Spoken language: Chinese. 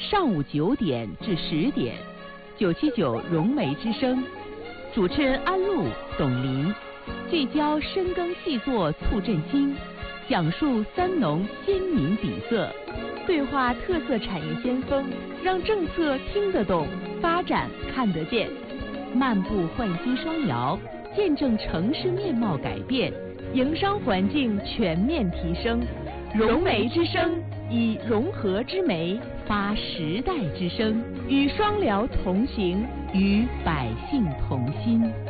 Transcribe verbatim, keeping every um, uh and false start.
上午九点至十点，九七九融媒之声，主持人安陆、董林，聚焦深耕细作促振兴，讲述三农先民底色，对话特色产业先锋，让政策听得懂，发展看得见，漫步焕新双摇，见证城市面貌改变，营商环境全面提升。融媒之声，以融合之媒发时代之声，与双辽同行，与百姓同心。